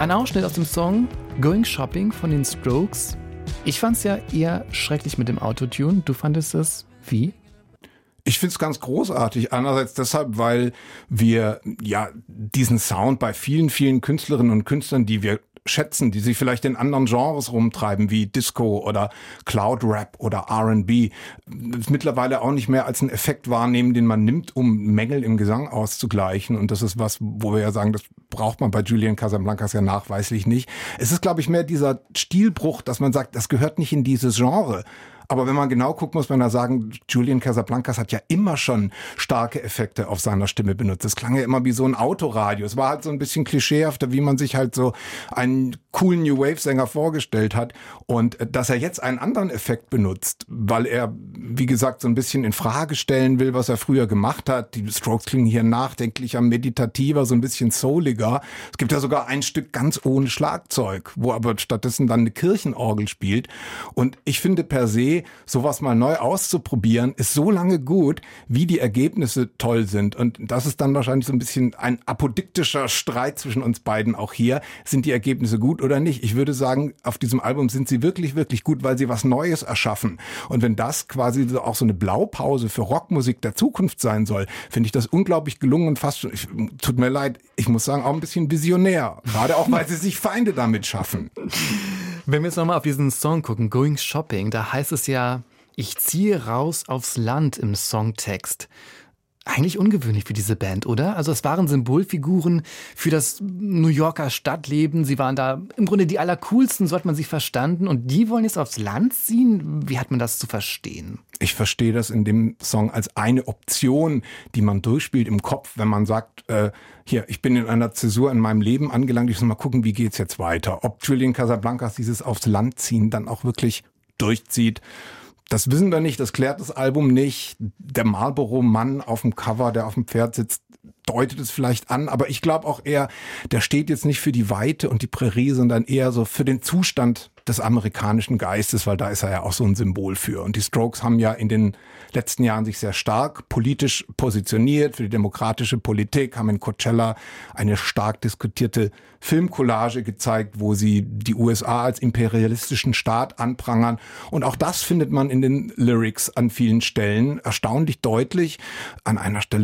Ein Ausschnitt aus dem Song Going Shopping von den Strokes. Ich fand's ja eher schrecklich mit dem Autotune. Du fandest es wie? Ich find's ganz großartig. Einerseits deshalb, weil wir ja diesen Sound bei vielen, vielen Künstlerinnen und Künstlern, die wir schätzen, die sich vielleicht in anderen Genres rumtreiben, wie Disco oder Cloud Rap oder R&B, mittlerweile auch nicht mehr als einen Effekt wahrnehmen, den man nimmt, um Mängel im Gesang auszugleichen. Und das ist was, wo wir ja sagen, das braucht man bei Julian Casablancas ja nachweislich nicht. Es ist, glaube ich, mehr dieser Stilbruch, dass man sagt, das gehört nicht in dieses Genre. Aber wenn man genau guckt, muss man da sagen, Julian Casablancas hat ja immer schon starke Effekte auf seiner Stimme benutzt. Es klang ja immer wie so ein Autoradio. Es war halt so ein bisschen klischeehafter, wie man sich halt so einen coolen New Wave Sänger vorgestellt hat. Und dass er jetzt einen anderen Effekt benutzt, weil er, wie gesagt, so ein bisschen in Frage stellen will, was er früher gemacht hat. Die Strokes klingen hier nachdenklicher, meditativer, so ein bisschen souliger. Es gibt ja sogar ein Stück ganz ohne Schlagzeug, wo aber stattdessen dann eine Kirchenorgel spielt. Und ich finde per se, sowas mal neu auszuprobieren, ist so lange gut, wie die Ergebnisse toll sind. Und das ist dann wahrscheinlich so ein bisschen ein apodiktischer Streit zwischen uns beiden auch hier. Sind die Ergebnisse gut oder nicht? Ich würde sagen, auf diesem Album sind sie wirklich, wirklich gut, weil sie was Neues erschaffen. Und wenn das quasi auch so eine Blaupause für Rockmusik der Zukunft sein soll, finde ich das unglaublich gelungen und fast schon, tut mir leid, ich muss sagen, auch ein bisschen visionär. Gerade auch, weil sie sich Feinde damit schaffen. Wenn wir jetzt nochmal auf diesen Song gucken, Going Shopping, da heißt es ja, ich ziehe raus aufs Land im Songtext. Eigentlich ungewöhnlich für diese Band, oder? Also es waren Symbolfiguren für das New Yorker Stadtleben. Sie waren da im Grunde die allercoolsten, so hat man sie verstanden. Und die wollen jetzt aufs Land ziehen? Wie hat man das zu verstehen? Ich verstehe das in dem Song als eine Option, die man durchspielt im Kopf, wenn man sagt, hier, ich bin in einer Zäsur in meinem Leben angelangt, ich muss mal gucken, wie geht's jetzt weiter. Ob Julian Casablancas dieses aufs Land ziehen dann auch wirklich durchzieht. Das wissen wir nicht, das klärt das Album nicht. Der Marlboro-Mann auf dem Cover, der auf dem Pferd sitzt, deutet es vielleicht an. Aber ich glaube auch eher, der steht jetzt nicht für die Weite und die Prärie, sondern eher so für den Zustand des amerikanischen Geistes, weil da ist er ja auch so ein Symbol für. Und die Strokes haben ja in den letzten Jahren sich sehr stark politisch positioniert für die demokratische Politik, haben in Coachella eine stark diskutierte Filmcollage gezeigt, wo sie die USA als imperialistischen Staat anprangern. Und auch das findet man in den Lyrics an vielen Stellen erstaunlich deutlich. An einer Stelle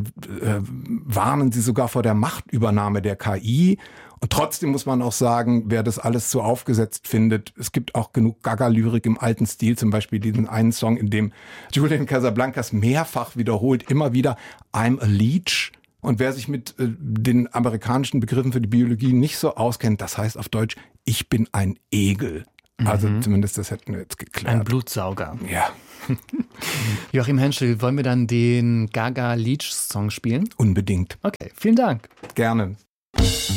warnen sie sogar vor der Machtübernahme der KI. Und trotzdem muss man auch sagen, wer das alles so aufgesetzt findet, es gibt auch genug Gaga-Lyrik im alten Stil, zum Beispiel diesen einen Song, in dem Julian Casablancas mehrfach wiederholt, immer wieder I'm a Leech. Und wer sich mit den amerikanischen Begriffen für die Biologie nicht so auskennt, das heißt auf Deutsch, ich bin ein Egel. Also zumindest das hätten wir jetzt geklärt. Ein Blutsauger. Ja. Joachim Henschel, wollen wir dann den Gaga-Leech-Song spielen? Unbedingt. Okay, vielen Dank. Gerne.